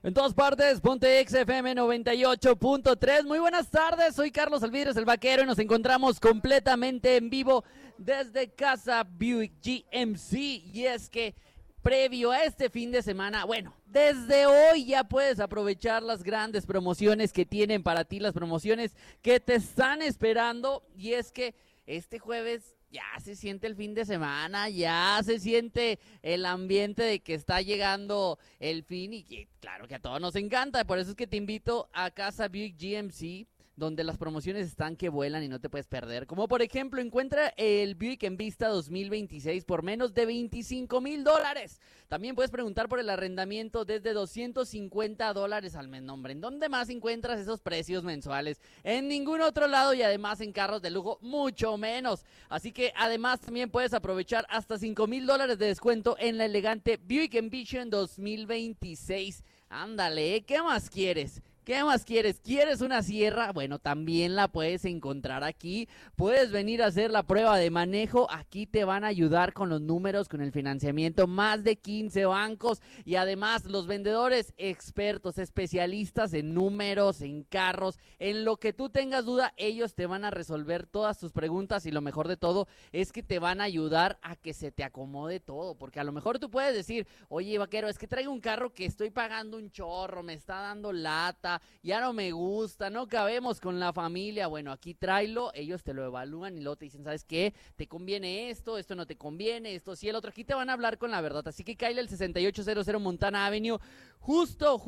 En todas partes, ponte XFM 98.3. Muy buenas tardes, soy Carlos Alvidres, el vaquero, y nos encontramos completamente en vivo desde Casa Buick GMC. Y es que previo a este fin de semana, bueno, desde hoy ya puedes aprovechar las grandes promociones que tienen para ti, las promociones que te están esperando. Y es que este jueves ya se siente el fin de semana, ya se siente el ambiente de que está llegando el fin y que claro que a todos nos encanta. Por eso es que te invito a Casa Buick GMC, donde las promociones están que vuelan y no te puedes perder. Como por ejemplo, encuentra el Buick Envista 2026 por menos de $25,000. También puedes preguntar por el arrendamiento desde $250 al mes. Hombre, ¿en dónde más encuentras esos precios mensuales? En ningún otro lado, y además en carros de lujo mucho menos. Así que además también puedes aprovechar hasta $5,000 de descuento en la elegante Buick Envision 2026. Ándale, ¿qué más quieres? ¿Qué más quieres? ¿Quieres una sierra? Bueno, también la puedes encontrar aquí. Puedes venir a hacer la prueba de manejo. Aquí te van a ayudar con los números, con el financiamiento. Más de 15 bancos. Y además los vendedores expertos, especialistas en números, en carros. En lo que tú tengas duda, ellos te van a resolver todas tus preguntas. Y lo mejor de todo es que te van a ayudar a que se te acomode todo. Porque a lo mejor tú puedes decir, oye, vaquero, es que traigo un carro que estoy pagando un chorro, me está dando lata, ya no me gusta, no cabemos con la familia. Bueno, aquí tráelo, ellos te lo evalúan y luego te dicen, ¿sabes qué? ¿Te conviene esto? ¿Esto no te conviene? ¿Esto sí, el otro? Aquí te van a hablar con la verdad. Así que cáele el 6800 Montana Avenue, justo,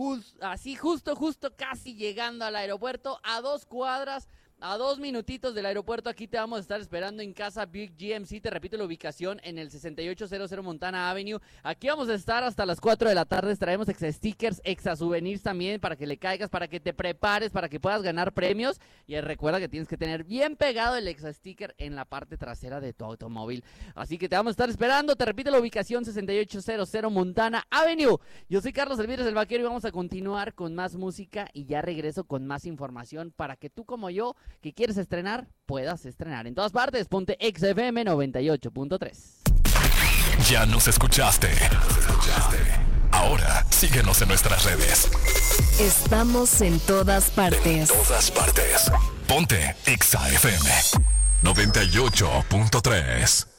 casi llegando al aeropuerto, a 2 cuadras. A 2 minutitos del aeropuerto. Aquí te vamos a estar esperando en Casa Buick GMC. Te repito la ubicación, en el 6800 Montana Avenue. Aquí vamos a estar hasta las 4 de la tarde. Traemos exa stickers, exa souvenirs también para que le caigas, para que te prepares, para que puedas ganar premios. Y recuerda que tienes que tener bien pegado el exa sticker en la parte trasera de tu automóvil. Así que te vamos a estar esperando. Te repito la ubicación, 6800 Montana Avenue. Yo soy Carlos Alvidres, el vaquero, y vamos a continuar con más música. Y ya regreso con más información para que tú, como yo, que quieres estrenar, puedas estrenar. En todas partes, ponte XFM 98.3. Ya nos escuchaste. Ahora síguenos en nuestras redes. Estamos en todas partes. Ponte XFM 98.3.